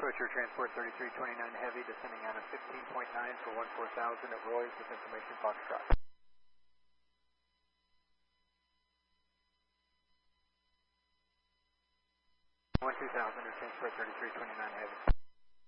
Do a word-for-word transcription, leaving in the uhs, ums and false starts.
Approach your transport thirty-three twenty-nine Heavy, descending out of fifteen point nine for one four thousand at Roy's with information Foxtrot. one two thousand, or transport thirty-three twenty-nine Heavy.